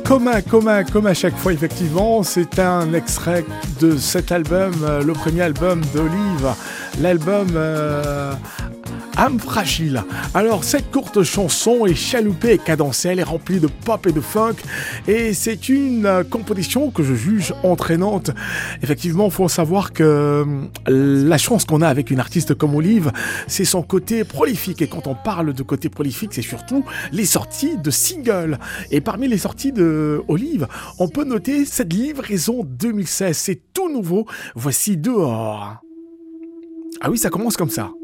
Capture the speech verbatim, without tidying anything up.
Comme à, comme, à, comme à chaque fois, effectivement, c'est un extrait de cet album, euh, le premier album d'Olive, l'album euh, Âme fragile. Alors, cette courte chanson est chaloupée et cadencée, elle est remplie de pop et de funk, et c'est une euh, composition que je juge entraînante. Effectivement, il faut savoir que euh, la chance qu'on a avec une artiste comme Olive, c'est son côté prolifique, et quand on parle de côté prolifique, c'est surtout les sorties de singles. Et parmi les sorties de Olive, on peut noter cette livraison deux mille seize, c'est tout nouveau, voici Dehors. Ah oui, ça commence comme ça.